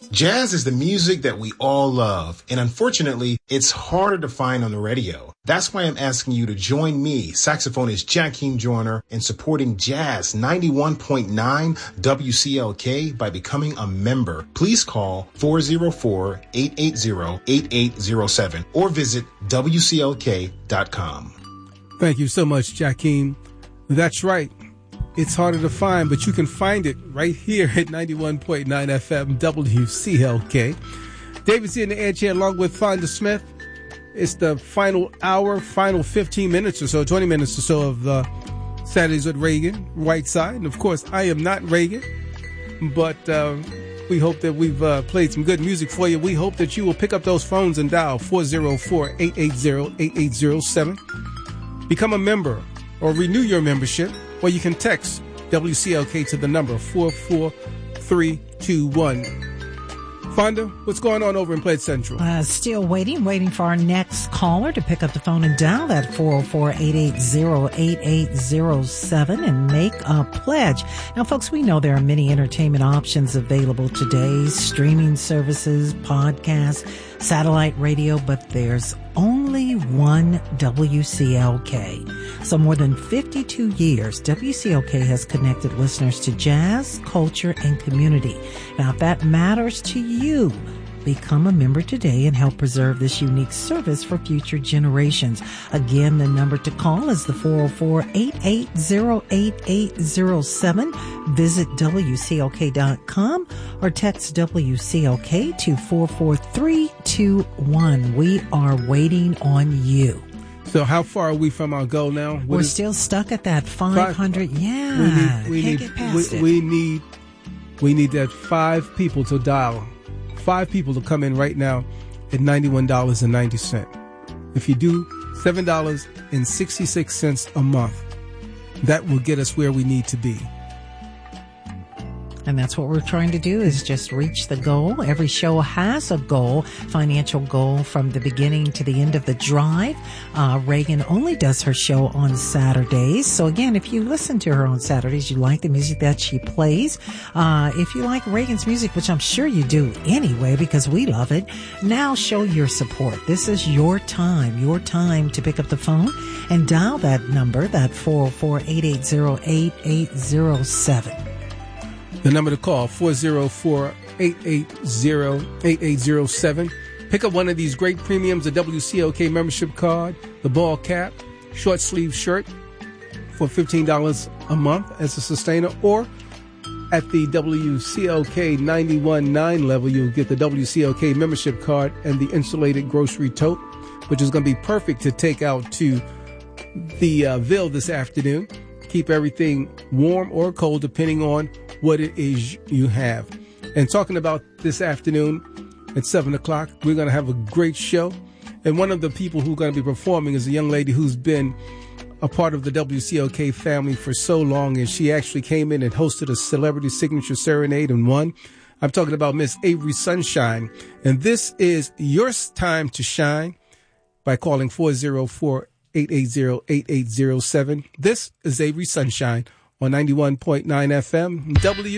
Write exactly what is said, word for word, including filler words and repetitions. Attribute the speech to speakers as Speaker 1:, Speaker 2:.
Speaker 1: Jazz is the music that we all love, and unfortunately, it's harder to find on the radio. That's why I'm asking you to join me, saxophonist Jakeem Joyner, in supporting Jazz ninety-one point nine W C L K by becoming a member. Please call four oh four, eight eight zero, eight eight zero seven or visit W C L K dot com.
Speaker 2: Thank you so much, Jakeem. That's right. It's harder to find, but you can find it right here at ninety-one point nine F M W C L K. David's here in the air chair along with Fonda Smith. It's the final hour, final fifteen minutes or so, twenty minutes or so of uh, Saturdays with Reagan, right side. And, of course, I am not Reagan, but uh, we hope that we've uh, played some good music for you. We hope that you will pick up those phones and dial four oh four, eight eight zero, eight eight zero seven. Become a member or renew your membership, or you can text W C L K to the number four four three two one. Fonda, what's going on over in Pledge Central?
Speaker 3: Uh, still waiting, waiting for our next caller to pick up the phone and dial that four oh four, eight eight zero, eight eight zero seven and make a pledge. Now, folks, we know there are many entertainment options available today, streaming services, podcasts, satellite radio, but there's only one W C L K. So more than fifty-two years, W C L K has connected listeners to jazz, culture, and community. Now, if that matters to you, become a member today and help preserve this unique service for future generations. Again, the number to call is the four oh four, eight eight zero, eight eight zero seven. Visit W C L K dot com or text W C L K to four four three two one. We are waiting on you.
Speaker 2: So how far are we from our goal now? What
Speaker 3: We're
Speaker 2: is,
Speaker 3: still stuck at that five hundred. Five, yeah.
Speaker 2: We need, we,
Speaker 3: can't
Speaker 2: need,
Speaker 3: get past
Speaker 2: we,
Speaker 3: it.
Speaker 2: we need we need that five people to dial. Five people to come in right now at ninety-one dollars and ninety cents. If you do seven dollars and sixty-six cents a month, that will get us where we need to be.
Speaker 3: And that's what we're trying to do, is just reach the goal. Every show has a goal, financial goal from the beginning to the end of the drive. Uh, Reagan only does her show on Saturdays. So again, if you listen to her on Saturdays, you like the music that she plays. Uh, if you like Reagan's music, which I'm sure you do anyway, because we love it, now show your support. This is your time, your time to pick up the phone and dial that number, that four oh four, eight eight zero, eight eight zero seven.
Speaker 2: The number to call, four oh four, eight eight zero, eight eight zero seven. Pick up one of these great premiums, a W C L K membership card, the ball cap, short sleeve shirt for fifteen dollars a month as a sustainer, or at the W C L K ninety-one point nine level, you'll get the W C L K membership card and the insulated grocery tote, which is going to be perfect to take out to the uh, Ville this afternoon. Keep everything warm or cold depending on what it is you have. And talking about this afternoon at seven o'clock, we're going to have a great show. And one of the people who's going to be performing is a young lady who's been a part of the W C L K family for so long, and she actually came in and hosted a celebrity signature serenade and won. I'm talking about Miss Avery Sunshine. And this is your time to shine by calling four oh four, eight eight zero, eight eight zero seven. This is Avery Sunshine on ninety-one point nine F M W